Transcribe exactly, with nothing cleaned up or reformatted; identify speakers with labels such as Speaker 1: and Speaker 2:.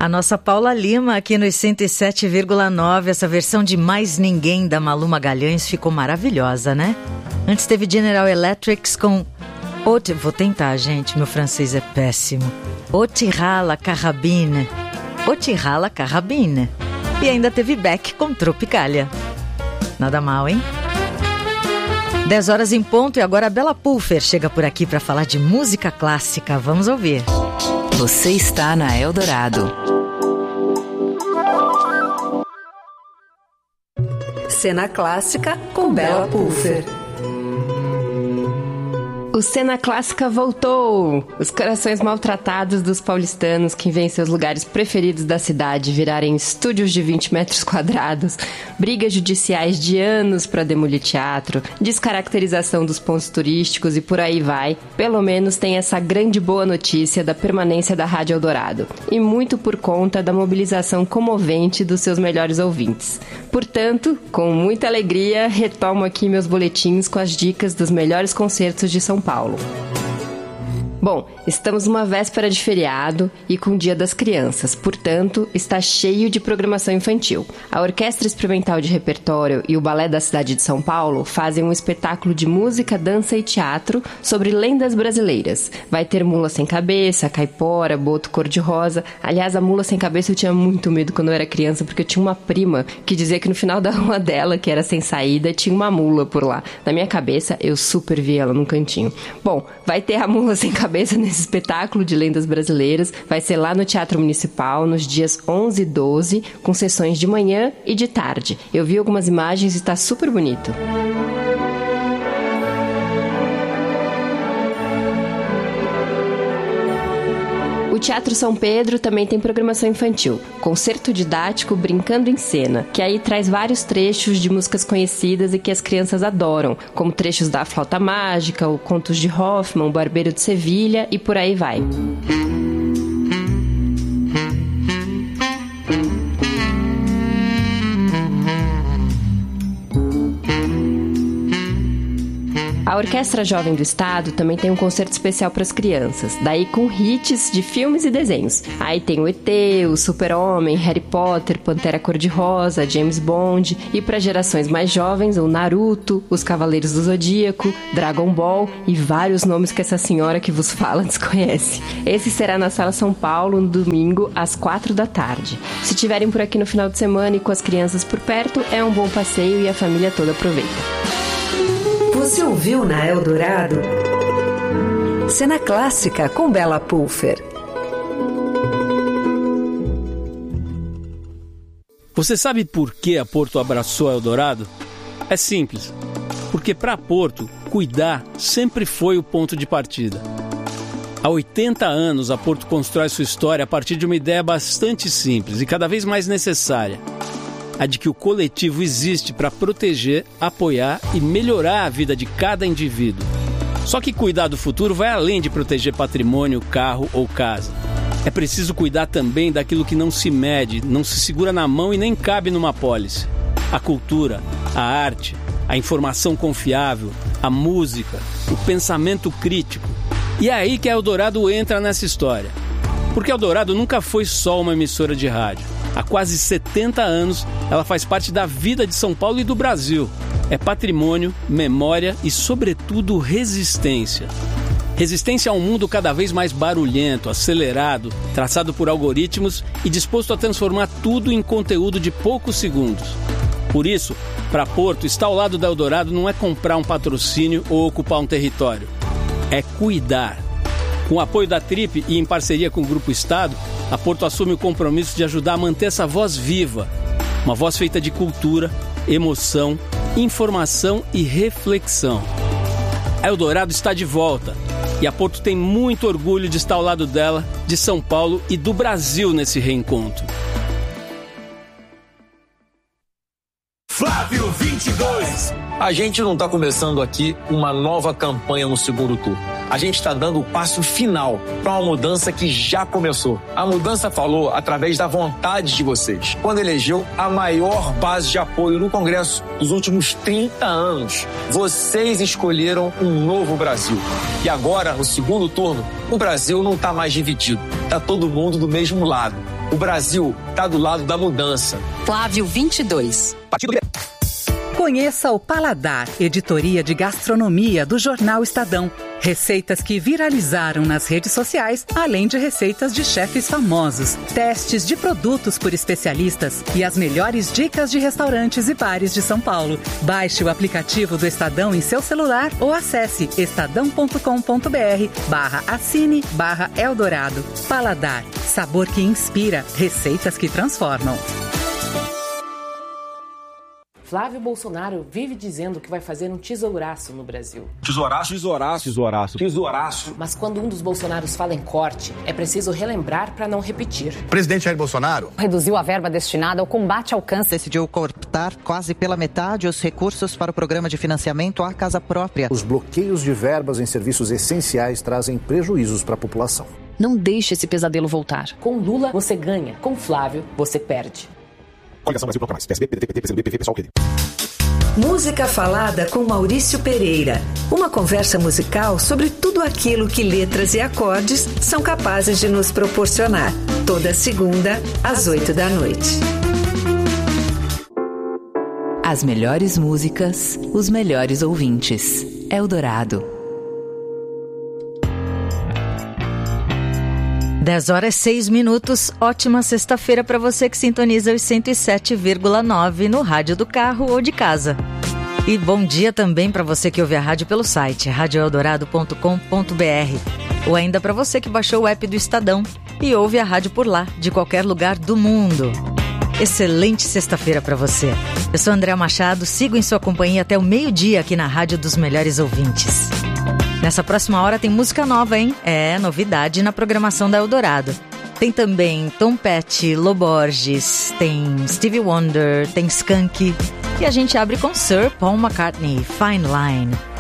Speaker 1: A nossa Paula Lima aqui nos cento e sete vírgula nove, essa versão de Mais Ninguém da Malu Magalhães ficou maravilhosa, né? Antes teve General Electrics com... Ot... Vou tentar, gente, meu francês é péssimo. Otirala Carrabine. Otirala Carrabine. E ainda teve Beck com Tropicália. Nada mal, hein? dez horas em ponto e agora a Bela Pulfer chega por aqui para falar de música clássica. Vamos ouvir.
Speaker 2: Você está na Eldorado.
Speaker 3: Cena Clássica com Bela Pulfer.
Speaker 4: O Cena Clássica voltou! Os corações maltratados dos paulistanos que veem seus lugares preferidos da cidade virarem estúdios de vinte metros quadrados, brigas judiciais de anos para demolir teatro, descaracterização dos pontos turísticos e por aí vai. Pelo menos tem essa grande boa notícia da permanência da Rádio Eldorado, e muito por conta da mobilização comovente dos seus melhores ouvintes. Portanto, com muita alegria, retomo aqui meus boletins com as dicas dos melhores concertos de São Paulo. Bom, estamos numa véspera de feriado e com o Dia das Crianças, portanto, está cheio de programação infantil. A Orquestra Experimental de Repertório e o Balé da Cidade de São Paulo fazem um espetáculo de música, dança e teatro sobre lendas brasileiras. Vai ter Mula Sem Cabeça, Caipora, Boto Cor-de-Rosa. Aliás, a Mula Sem Cabeça eu tinha muito medo quando eu era criança, porque eu tinha uma prima que dizia que no final da rua dela, que era sem saída, tinha uma mula por lá. Na minha cabeça, eu super vi ela num cantinho. Bom, vai ter a Mula Sem Cabeça nesse espetáculo de lendas brasileiras. Vai ser lá no Teatro Municipal nos dias onze e doze, com sessões de manhã e de tarde. Eu vi algumas imagens e está super bonito. O Teatro São Pedro também tem programação infantil, concerto didático Brincando em Cena, que aí traz vários trechos de músicas conhecidas e que as crianças adoram, como trechos da Flauta Mágica, o Contos de Hoffmann, o Barbeiro de Sevilha e por aí vai. A Orquestra Jovem do Estado também tem um concerto especial para as crianças, daí com hits de filmes e desenhos. Aí tem o E T, o Super-Homem, Harry Potter, Pantera Cor-de-Rosa, James Bond, e para gerações mais jovens, o Naruto, os Cavaleiros do Zodíaco, Dragon Ball e vários nomes que essa senhora que vos fala desconhece. Esse será na Sala São Paulo, no domingo, às quatro da tarde. Se tiverem por aqui no final de semana e com as crianças por perto, é um bom passeio e a família toda aproveita.
Speaker 3: Você ouviu na Eldorado? Cena Clássica com Bela Pulfer.
Speaker 5: Você sabe por que a Porto abraçou a Eldorado? É simples. Porque para a Porto, cuidar sempre foi o ponto de partida. Há oitenta anos, a Porto constrói sua história a partir de uma ideia bastante simples e cada vez mais necessária. A de que o coletivo existe para proteger, apoiar e melhorar a vida de cada indivíduo. Só que cuidar do futuro vai além de proteger patrimônio, carro ou casa. É preciso cuidar também daquilo que não se mede, não se segura na mão e nem cabe numa apólice. A cultura, a arte, a informação confiável, a música, o pensamento crítico. E é aí que a Eldorado entra nessa história. Porque a Eldorado nunca foi só uma emissora de rádio. Há quase setenta anos, ela faz parte da vida de São Paulo e do Brasil. É patrimônio, memória e, sobretudo, resistência. Resistência a um mundo cada vez mais barulhento, acelerado, traçado por algoritmos e disposto a transformar tudo em conteúdo de poucos segundos. Por isso, para Porto, estar ao lado da Eldorado não é comprar um patrocínio ou ocupar um território. É cuidar. Com o apoio da Trip e em parceria com o Grupo Estado, a Porto assume o compromisso de ajudar a manter essa voz viva. Uma voz feita de cultura, emoção, informação e reflexão. A Eldorado está de volta e a Porto tem muito orgulho de estar ao lado dela, de São Paulo e do Brasil nesse reencontro.
Speaker 6: Flávio vinte e dois.
Speaker 7: A gente não está começando aqui uma nova campanha no segundo turno. A gente está dando o passo final para uma mudança que já começou. A mudança falou através da vontade de vocês, quando elegeu a maior base de apoio no Congresso dos últimos trinta anos. Vocês escolheram um novo Brasil. E agora, no segundo turno, o Brasil não está mais dividido. Está todo mundo do mesmo lado. O Brasil está do lado da mudança.
Speaker 2: Flávio vinte e dois.
Speaker 7: Partido
Speaker 6: Conheça o Paladar, editoria de gastronomia do Jornal Estadão. Receitas que viralizaram nas redes sociais, além de receitas de chefes famosos, testes de produtos por especialistas e as melhores dicas de restaurantes e bares de São Paulo. Baixe o aplicativo do Estadão em seu celular ou acesse estadão.com.br barra assine barra Eldorado. Paladar, sabor que inspira, receitas que transformam.
Speaker 8: Flávio Bolsonaro vive dizendo que vai fazer um tesouraço no Brasil.
Speaker 9: Tesouraço? Tesouraço. Tesouraço. Tesouraço.
Speaker 8: Mas quando um dos Bolsonaros fala em corte, é preciso relembrar para não repetir.
Speaker 10: O presidente Jair Bolsonaro
Speaker 11: reduziu a verba destinada ao combate ao câncer.
Speaker 12: Decidiu cortar quase pela metade os recursos para o programa de financiamento à casa própria.
Speaker 13: Os bloqueios de verbas em serviços essenciais trazem prejuízos para a população.
Speaker 14: Não deixe esse pesadelo voltar.
Speaker 8: Com Lula, você ganha. Com Flávio, você perde.
Speaker 10: Coligação Brasil Bloco Mais. P S B, P D T, P T, P C do B, P V, Pessoal, Q D.
Speaker 3: Música Falada com Maurício Pereira. Uma conversa musical sobre tudo aquilo que letras e acordes são capazes de nos proporcionar. Toda segunda, às oito da noite.
Speaker 2: As melhores músicas, os melhores ouvintes. Eldorado.
Speaker 1: dez horas e seis minutos, ótima sexta-feira para você que sintoniza os cento e sete vírgula nove no rádio do carro ou de casa. E bom dia também para você que ouve a rádio pelo site rádio eldorado ponto com ponto b r ou ainda para você que baixou o app do Estadão e ouve a rádio por lá, de qualquer lugar do mundo. Excelente sexta-feira para você. Eu sou Andréa Machado, sigo em sua companhia até o meio-dia aqui na Rádio dos Melhores Ouvintes. Nessa próxima hora tem música nova, hein? É, novidade na programação da Eldorado. Tem também Tom Petty, Lo Borges, tem Stevie Wonder, tem Skank. E a gente abre com Sir Paul McCartney, Fine Line.